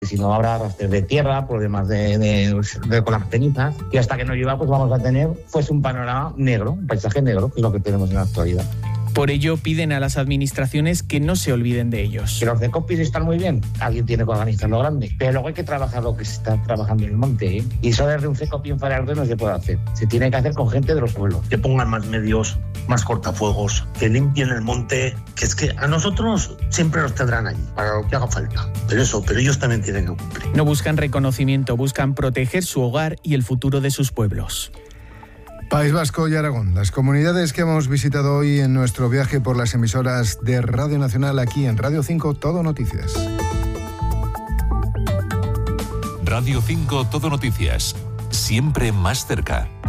si no habrá arrastres de tierra, problemas con las cenizas, y hasta que no llueva pues vamos a tener pues un panorama negro, un paisaje negro, que es lo que tenemos en la actualidad. Por ello, piden a las administraciones que no se olviden de ellos. Que los Ecopis están muy bien, alguien tiene que organizarlo grande, pero luego hay que trabajar lo que se está trabajando en el monte, ¿eh? Y eso desde un Ecopi en Fajardo no se puede hacer, se tiene que hacer con gente de los pueblos. Que pongan más medios, más cortafuegos, que limpien el monte, que es que a nosotros siempre nos tendrán allí, para lo que haga falta. Pero ellos también tienen que cumplir. No buscan reconocimiento, buscan proteger su hogar y el futuro de sus pueblos. País Vasco y Aragón, las comunidades que hemos visitado hoy en nuestro viaje por las emisoras de Radio Nacional aquí en Radio 5 Todo Noticias. Radio 5 Todo Noticias, siempre más cerca.